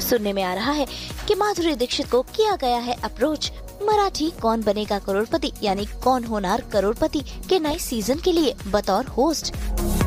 सुनने में आ रहा है कि माधुरी दीक्षित को किया गया है अप्रोच मराठी कौन बनेगा करोड़पति यानी कौन होनार करोड़पति के नए सीजन के लिए बतौर होस्ट।